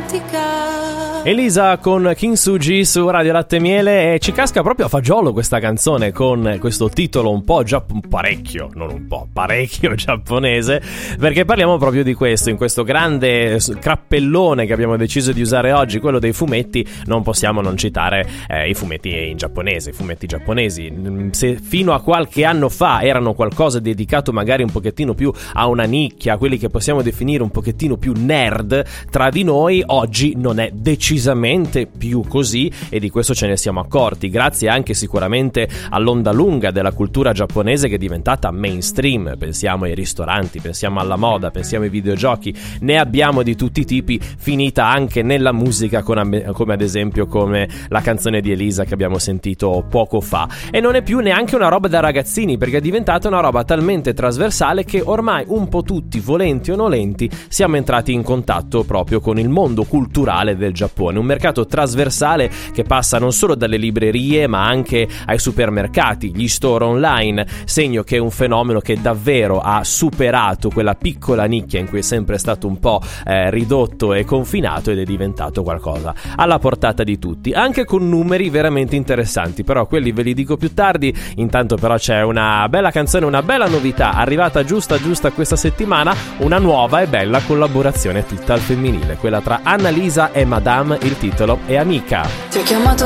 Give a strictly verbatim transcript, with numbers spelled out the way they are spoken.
dimentica. Elisa con Kintsugi su Radio Latte e Miele, e ci casca proprio a fagiolo questa canzone con questo titolo un po' già parecchio, non un po', parecchio giapponese, perché parliamo proprio di questo, in questo grande crappellone che abbiamo deciso di usare oggi, quello dei fumetti. Non possiamo non citare eh, i fumetti in giapponese, i fumetti giapponesi. Se fino a qualche anno fa erano qualcosa dedicato magari un pochettino più a una nicchia, quelli che possiamo definire un pochettino più nerd tra di noi, oggi non è decisamente più così, e di questo ce ne siamo accorti grazie anche sicuramente all'onda lunga della cultura giapponese che è diventata mainstream. Pensiamo ai ristoranti, pensiamo alla moda, pensiamo ai videogiochi, ne abbiamo di tutti i tipi, finita anche nella musica con, come ad esempio come la canzone di Elisa che abbiamo sentito poco fa. E non è più neanche una roba da ragazzini, perché è diventata una roba talmente trasversale che ormai un po' tutti, volenti o nolenti, siamo entrati in contatto proprio con il mondo culturale del Giappone. Un mercato trasversale che passa non solo dalle librerie ma anche ai supermercati, gli store online, segno che è un fenomeno che davvero ha superato quella piccola nicchia in cui è sempre stato un po' eh, ridotto e confinato, ed è diventato qualcosa alla portata di tutti, anche con numeri veramente interessanti, però quelli ve li dico più tardi. Intanto però c'è una bella canzone, una bella novità arrivata giusta giusta questa settimana, una nuova e bella collaborazione tutta al femminile, quella tra Annalisa e Madame. Il titolo è Amica. Ti ho chiamato